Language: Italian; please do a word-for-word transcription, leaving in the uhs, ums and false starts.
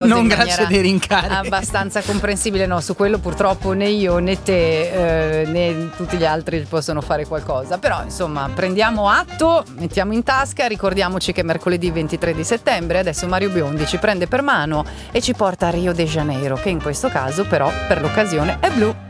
non in grazie dei rincari. abbastanza comprensibile. No, su quello purtroppo né io né te eh, né tutti gli altri possono fare qualcosa, però insomma prendiamo atto, mettiamo in tasca, ricordiamoci che mercoledì ventitré di settembre adesso Mario Biondi ci prende per mano e ci porta a Rio de Janeiro, che in questo caso però per l'occasione è blu.